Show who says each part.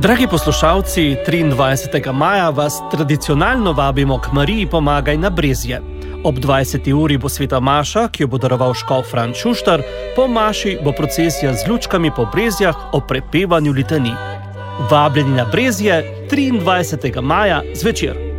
Speaker 1: Dragi poslušalci, 23. maja vas tradicionalno vabimo k Mariji Pomagaj na Brezje. Ob 20. uri bo sveta maša, ki jo bo daroval škof Franc Šuštar, po maši bo procesija z lučkami po Brezjah ob prepevanju litanij. Vabljeni na Brezje 23. maja zvečer.